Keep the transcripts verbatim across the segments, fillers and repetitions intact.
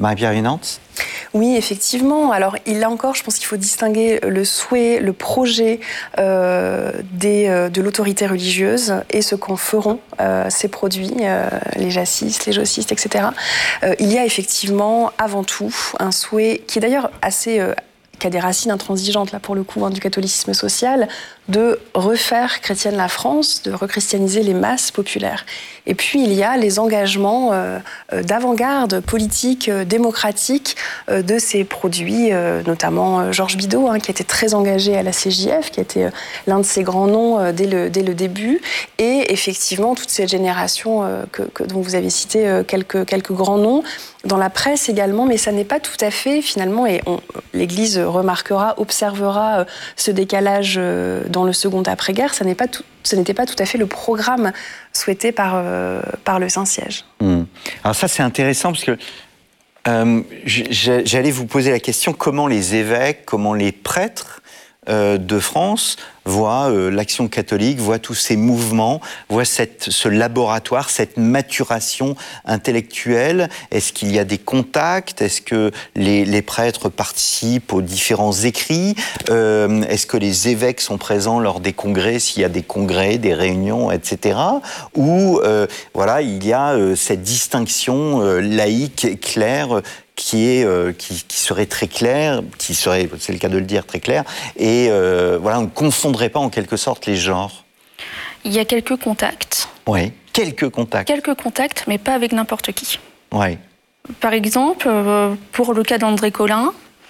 Marie-Pierre Winantz ? Oui, effectivement. Alors, il là encore, je pense qu'il faut distinguer le souhait, le projet euh, des, euh, de l'autorité religieuse et ce qu'en feront euh, ces produits, euh, les jacistes, les jossistes, et cetera. Euh, il y a effectivement, avant tout, un souhait qui est d'ailleurs assez... Euh, qui a des racines intransigeantes, là, pour le coup, hein, du catholicisme social, de refaire chrétienne la France, de rechristianiser les masses populaires. Et puis, il y a les engagements euh, d'avant-garde politique, euh, démocratique euh, de ces produits, euh, notamment euh, Georges Bidault, hein, qui était très engagé à la C J F, qui était euh, l'un de ses grands noms euh, dès, le, dès le début, et effectivement, toute cette génération euh, que, que, dont vous avez cité euh, quelques, quelques grands noms, dans la presse également, mais ça n'est pas tout à fait, finalement, et on, l'Église remarquera, observera euh, ce décalage euh, dans le second après-guerre, ça n'est pas tout, ce n'était pas tout à fait le programme souhaité par, euh, par le Saint-Siège. Mmh. Alors ça, c'est intéressant, parce que euh, j'allais vous poser la question, comment les évêques, comment les prêtres euh, de France voient euh, l'Action catholique, voient tous ces mouvements, voient cette, ce laboratoire, cette maturation intellectuelle. Est-ce qu'il y a des contacts? Est-ce que les, les prêtres participent aux différents écrits? euh, Est-ce que les évêques sont présents lors des congrès, s'il y a des congrès, des réunions, et cetera. Ou euh, voilà, il y a euh, cette distinction euh, laïque, claire, qui est euh, qui, qui serait très clair, qui serait, c'est le cas de le dire, très clair, et euh, voilà, on ne confondrait pas en quelque sorte les genres. Il y a quelques contacts. Oui, quelques contacts. Quelques contacts, mais pas avec n'importe qui. Oui. Par exemple, euh, pour le cas d'André Colin,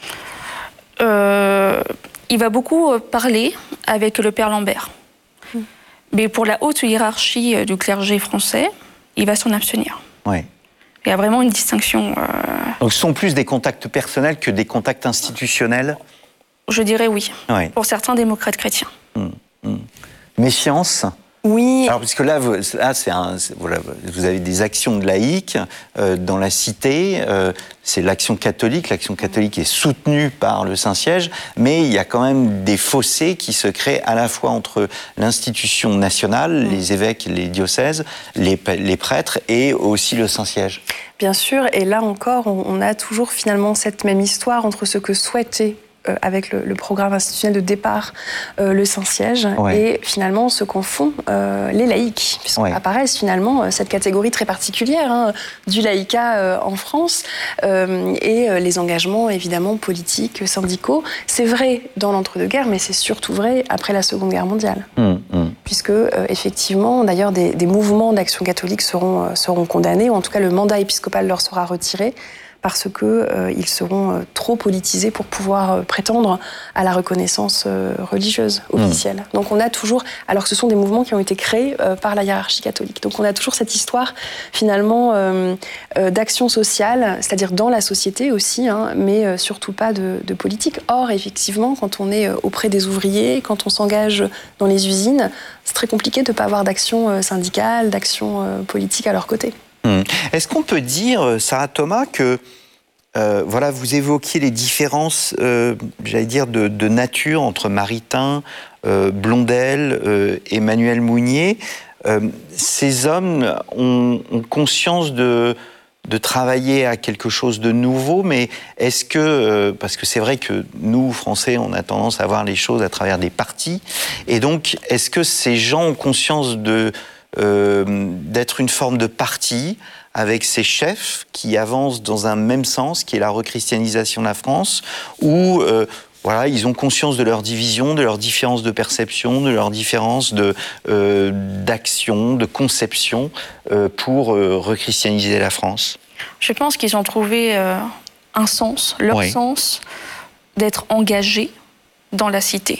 euh, il va beaucoup parler avec le père Lambert. Mmh. Mais pour la haute hiérarchie du clergé français, il va s'en abstenir. Oui. Il y a vraiment une distinction. Euh... Donc ce sont plus des contacts personnels que des contacts institutionnels? Je dirais oui, oui. Pour certains démocrates chrétiens. Mmh, mmh. Méfiance? Oui. Alors, parce que là, vous, là c'est un, voilà, vous avez des actions de laïcs euh, dans la cité, euh, c'est l'Action catholique, l'Action catholique est soutenue par le Saint-Siège, mais il y a quand même des fossés qui se créent à la fois entre l'institution nationale, mmh. les évêques, les diocèses, les, les prêtres, et aussi le Saint-Siège. Bien sûr, et là encore, on, on a toujours finalement cette même histoire entre ce que souhaitait Euh, avec le, le programme institutionnel de départ, euh, le Saint-Siège, ouais. et finalement ce qu'en font euh, les laïcs, puisqu'apparaissent ouais. finalement euh, cette catégorie très particulière hein, du laïcat euh, en France, euh, et euh, les engagements évidemment politiques, syndicaux. C'est vrai dans l'entre-deux-guerres, mais c'est surtout vrai après la Seconde Guerre mondiale. Mmh, mmh. Puisque euh, effectivement, d'ailleurs, des, des mouvements d'action catholique seront, euh, seront condamnés, ou en tout cas le mandat épiscopal leur sera retiré, parce qu'ils euh, seront euh, trop politisés pour pouvoir euh, prétendre à la reconnaissance euh, religieuse officielle. Mmh. Donc on a toujours, alors que ce sont des mouvements qui ont été créés euh, par la hiérarchie catholique, donc on a toujours cette histoire finalement euh, euh, d'action sociale, c'est-à-dire dans la société aussi, hein, mais euh, surtout pas de, de politique. Or, effectivement, quand on est euh, auprès des ouvriers, quand on s'engage dans les usines, c'est très compliqué de ne pas avoir d'action euh, syndicale, d'action euh, politique à leur côté. Est-ce qu'on peut dire, Sarah Thomas, que euh, voilà, vous évoquiez les différences, euh, j'allais dire, de, de nature entre Maritain, euh, Blondel, euh, Emmanuel Mounier. Euh, ces hommes ont, ont conscience de, de travailler à quelque chose de nouveau, mais est-ce que, euh, parce que c'est vrai que nous, Français, on a tendance à voir les choses à travers des partis, et donc, est-ce que ces gens ont conscience de Euh, d'être une forme de parti avec ces chefs qui avancent dans un même sens, qui est la rechristianisation de la France, où euh, voilà, ils ont conscience de leur division, de leurs différences de perception, de leurs différences de, euh, d'action, de conception euh, pour euh, rechristianiser la France? Je pense qu'ils ont trouvé euh, un sens, leur oui. sens d'être engagés dans la cité.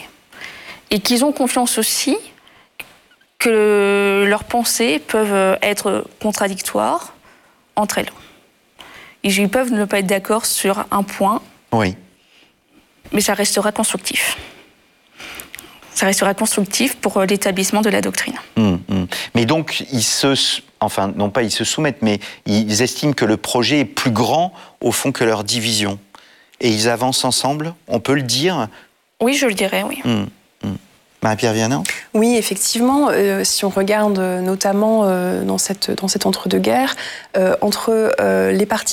Et qu'ils ont confiance aussi que leurs pensées peuvent être contradictoires entre elles. Ils peuvent ne pas être d'accord sur un point, oui. mais ça restera constructif. Ça restera constructif pour l'établissement de la doctrine. Mmh, mmh. Mais donc, ils se, enfin, non pas ils se soumettent, mais ils estiment que le projet est plus grand, au fond, que leur division. Et ils avancent ensemble, on peut le dire? Oui, je le dirais, oui. Mmh. Marie-Pierre Winantz? Oui, effectivement, euh, si on regarde euh, notamment euh, dans, cette, dans cet entre-deux-guerres, euh, entre euh, les partis